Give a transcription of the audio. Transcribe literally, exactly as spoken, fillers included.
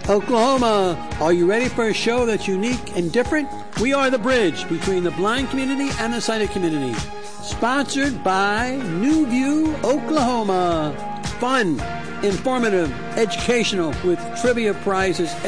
Oklahoma, are you ready for a show that's unique and different? We are the bridge between the blind community and the sighted community. Sponsored by New View, Oklahoma. Fun, informative, educational with trivia prizes